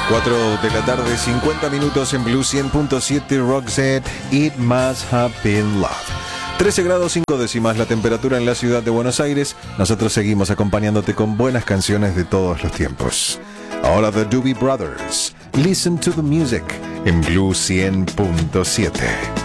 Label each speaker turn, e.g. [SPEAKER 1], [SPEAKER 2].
[SPEAKER 1] 4 de la tarde, 50 minutos en Blue 100.7 Roxette, It Must Have Been Love. 13 grados 5 décimas la temperatura en la ciudad de Buenos Aires. Nosotros seguimos acompañándote con buenas canciones de todos los tiempos. Ahora The Doobie Brothers, Listen to the Music en Blue 100.7.